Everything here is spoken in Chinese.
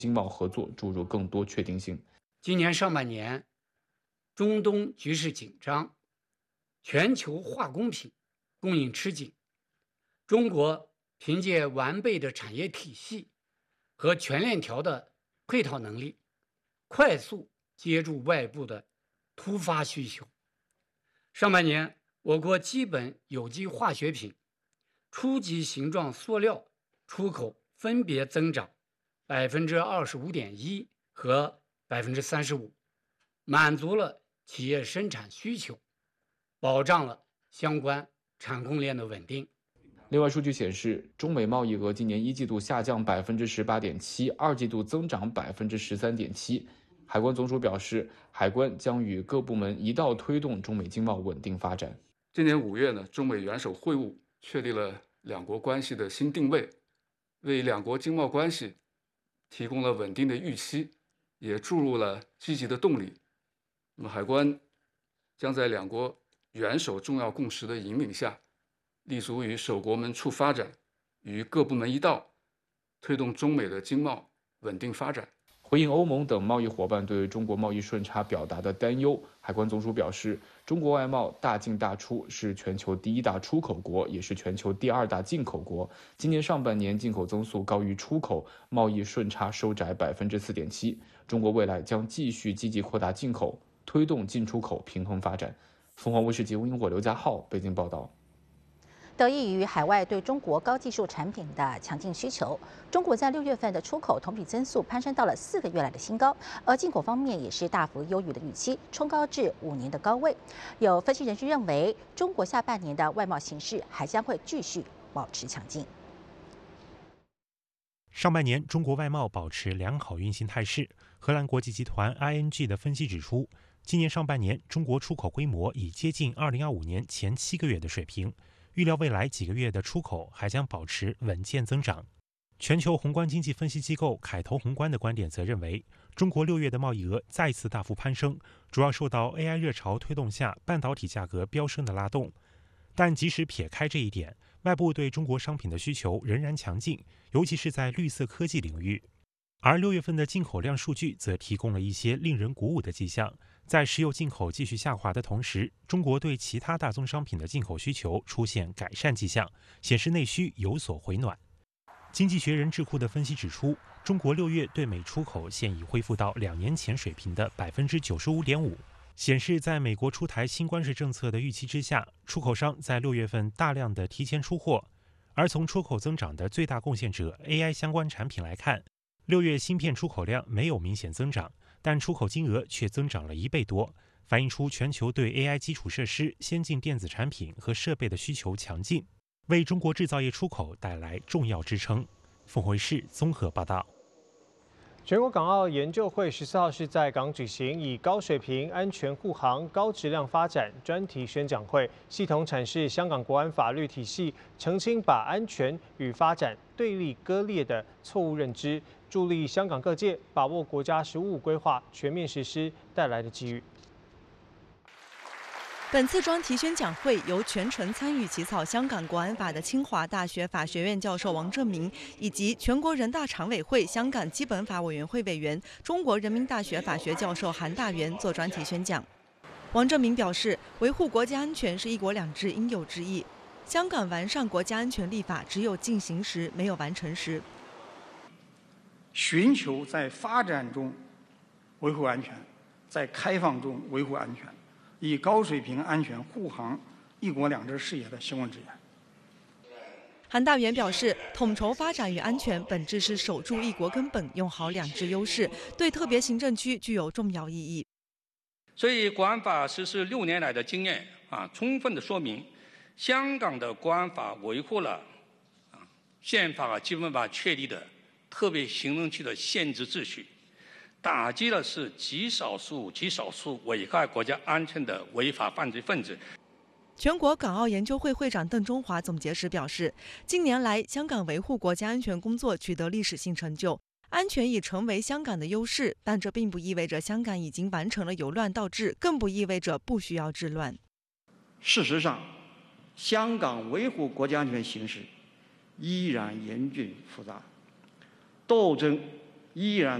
经贸合作注入更多确定性。 今年上半年，中东局势紧张，全球化工品供应吃紧，中国凭借完备的产业体系和全链条的配套能力，快速接住外部的突发需求。上半年，我国基本有机化学品、初级形状塑料出口分别增长25.1%和35%，满足了企业生产需求，保障了相关产供链的稳定。 另外，数据显示，中美贸易额今年一季度下降18.7%，二季度增长13.7%。海关总署表示，海关将与各部门一道推动中美经贸稳定发展。 今年5月呢，中美元首会晤确立了两国关系的新定位，为两国经贸关系提供了稳定的预期，也注入了积极的动力。那么，海关将在两国元首重要共识的引领下，立足于守国门促发展，与各部门一道，推动中美的经贸稳定发展。 回应欧盟等贸易伙伴对中国贸易顺差表达的担忧，海关总署表示，中国外贸大进大出，是全球第1大出口国，也是全球第2大进口国。今年上半年进口增速高于出口，贸易顺差收窄4.7%。中国未来将继续积极扩大进口，推动进出口平衡发展。凤凰卫视节目英国刘家浩北京报道。 得益于海外对中国高技术产品的强劲需求，中国在6月份的出口同比增速攀升到了4个月来的新高，而进口方面也是大幅优于的预期，冲高至5年的高位。有分析人士认为，中国下半年的外贸形势还将会继续保持强劲。 上半年中国外贸保持良好运行态势。荷兰国际集团 ING 的分析指出，今年上半年中国出口规模已接近2025年前7个月的水平。预料未来几个月的出口还将保持稳健增长。全球宏观经济分析机构凯投宏观的观点则认为，中国6月的贸易额再次大幅攀升，主要受到 AI 热潮推动下半导体价格飙升的拉动。但即使撇开这一点，外部对中国商品的需求仍然强劲，尤其是在绿色科技领域。而6月份的进口量数据则提供了一些令人鼓舞的迹象。在石油进口继续下滑的同时，中国对其他大宗商品的进口需求出现改善迹象，显示内需有所回暖。经济学人智库的分析指出，中国6月对美出口现已恢复到2年前水平的95.5%，显示在美国出台新关税政策的预期之下，出口商在6月份大量的提前出货。而从出口增长的最大贡献者 AI 相关产品来看，6月芯片出口量没有明显增长，但出口金额却增长了1倍多，反映出全球对 AI 基础设施、先进电子产品和设备的需求强劲，为中国制造业出口带来重要支撑。凤凰卫视综合报道。 全国港澳研究会14号是在港举行以高水平、安全护航、高质量发展专题宣讲会，系统阐释香港国安法律体系，澄清把安全与发展对立割裂的错误认知，助力香港各界把握国家“十五五”规划全面实施带来的机遇。 本次专题宣讲会由全程参与起草香港国安法的清华大学法学院教授王正明，以及全国人大常委会香港基本法委员会委员、中国人民大学法学教授韩大元做专题宣讲。王正明表示，维护国家安全是一国两制应有之义。香港完善国家安全立法只有进行时，没有完成时。 寻求在发展中维护安全，在开放中维护安全。以高水平安全护航一国两制事业的行稳致远。 韩大元表示，统筹发展与安全本质是守住一国根本，用好两制优势，对特别行政区具有重要意义。 所以，国安法实施6年来的经验充分的说明，香港的国安法维护了宪法和基本法确立的特别行政区的宪制秩序。打击的是极少数危害国家安全的违法犯罪分子。 全国港澳研究会会长邓中华总结时表示，近年来香港维护国家安全工作取得历史性成就，安全已成为香港的优势，但这并不意味着香港已经完成了由乱到治，更不意味着不需要治乱。 事实上，香港维护国家安全形势依然严峻复杂，斗争依然